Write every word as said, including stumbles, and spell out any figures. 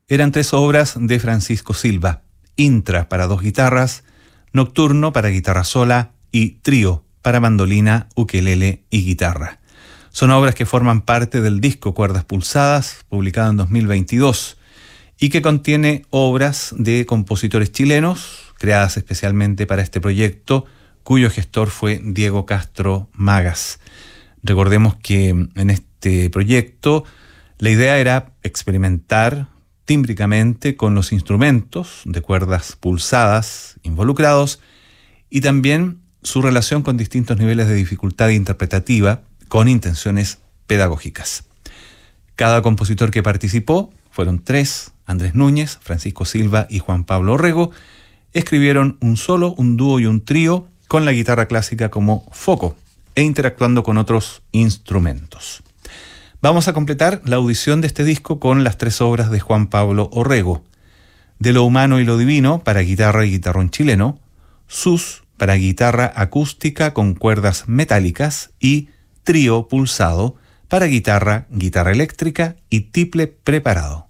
Eran tres obras de Francisco Silva: Intra para dos guitarras, Nocturno para guitarra sola y Trío para mandolina, ukelele y guitarra. Son obras que forman parte del disco Cuerdas Pulsadas, publicado en dos mil veintidós, y que contiene obras de compositores chilenos, creadas especialmente para este proyecto, cuyo gestor fue Diego Castro Magas. Recordemos que en este proyecto la idea era experimentar tímbricamente con los instrumentos de cuerdas pulsadas involucrados y también su relación con distintos niveles de dificultad interpretativa con intenciones pedagógicas. Cada compositor que participó, fueron tres, Andrés Núñez, Francisco Silva y Juan Pablo Orrego, escribieron un solo, un dúo y un trío con la guitarra clásica como foco e interactuando con otros instrumentos. Vamos a completar la audición de este disco con las tres obras de Juan Pablo Orrego: De lo humano y lo divino para guitarra y guitarrón chileno, Sus para guitarra acústica con cuerdas metálicas y Trío pulsado para guitarra, guitarra eléctrica y tiple preparado.